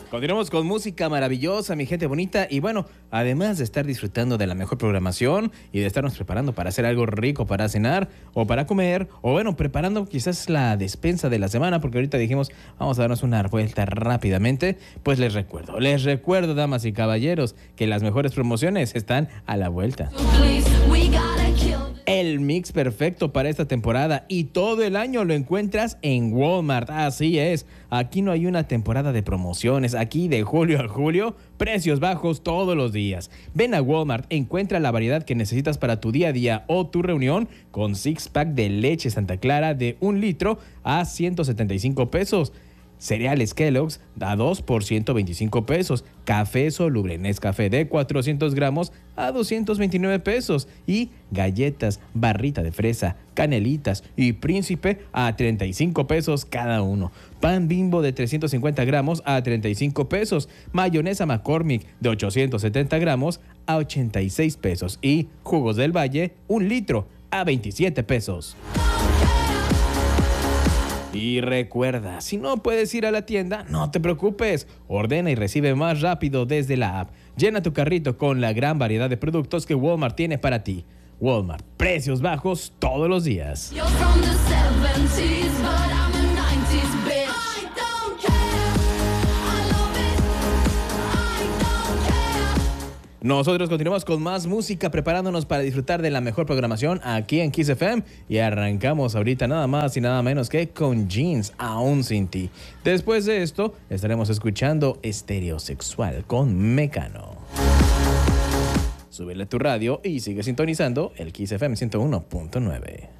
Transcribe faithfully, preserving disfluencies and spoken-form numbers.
Continuamos con música maravillosa, mi gente bonita. Y bueno, además de estar disfrutando de la mejor programación y de estarnos preparando para hacer algo rico para cenar o para comer, o bueno, preparando quizás la despensa de la semana, porque ahorita dijimos, vamos a darnos una vuelta rápidamente, pues les recuerdo, les recuerdo, damas y caballeros, que las mejores promociones están a la vuelta. El mix perfecto para esta temporada y todo el año lo encuentras en Walmart. Así es, aquí no hay una temporada de promociones. Aquí de julio a julio, precios bajos todos los días. Ven a Walmart, encuentra la variedad que necesitas para tu día a día o tu reunión con six pack de leche Santa Clara de un litro a ciento setenta y cinco pesos. Cereales Kellogg's a dos por ciento veinticinco pesos. Café soluble Nescafé de cuatrocientos gramos a doscientos veintinueve pesos. Y galletas Barrita de fresa, Canelitas y Príncipe a treinta y cinco pesos cada uno. Pan Bimbo de trescientos cincuenta gramos a treinta y cinco pesos. Mayonesa McCormick de ochocientos setenta gramos a ochenta y seis pesos. Y jugos del Valle, un litro a veintisiete pesos. Y recuerda, si no puedes ir a la tienda, no te preocupes. Ordena y recibe más rápido desde la app. Llena tu carrito con la gran variedad de productos que Walmart tiene para ti. Walmart, precios bajos todos los días. Nosotros continuamos con más música, preparándonos para disfrutar de la mejor programación aquí en Kiss F M. Y arrancamos ahorita nada más y nada menos que con Jeans, Aún Sin Ti. Después de esto, estaremos escuchando Estereosexual con Mecano. Súbele tu radio y sigue sintonizando el Kiss F M ciento uno punto nueve.